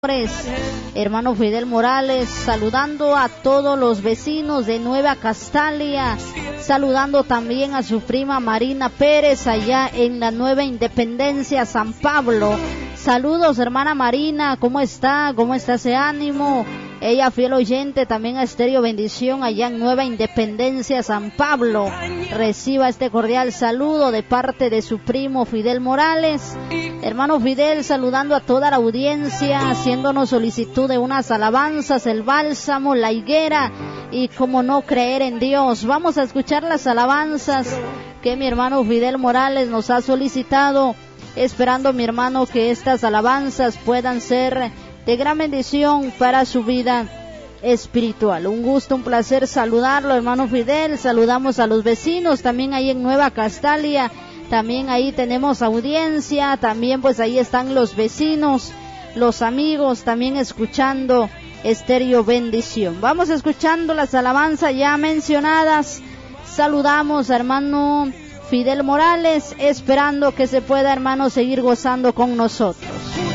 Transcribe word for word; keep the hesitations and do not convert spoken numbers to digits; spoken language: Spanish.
Hermano Fidel Morales, saludando a todos los vecinos de Nueva Castalia, saludando también a su prima Marina Pérez allá en la Nueva Independencia, San Pablo. Saludos, hermana Marina, ¿cómo está? ¿Cómo está ese ánimo? Ella fiel oyente también a Estéreo Bendición allá en Nueva Independencia, San Pablo. Reciba este cordial saludo de parte de su primo Fidel Morales. Hermano Fidel, saludando a toda la audiencia, haciéndonos solicitud de unas alabanzas, el bálsamo, la higuera y cómo no creer en Dios. Vamos a escuchar las alabanzas que mi hermano Fidel Morales nos ha solicitado, esperando mi hermano que estas alabanzas puedan ser de gran bendición para su vida espiritual. Un gusto, un placer saludarlo, hermano Fidel. Saludamos a los vecinos también ahí en Nueva Castalia. También ahí tenemos audiencia, también pues ahí están los vecinos, los amigos también escuchando Estéreo Bendición. Vamos escuchando las alabanzas ya mencionadas. Saludamos a hermano Fidel Morales, esperando que se pueda, hermano, seguir gozando con nosotros.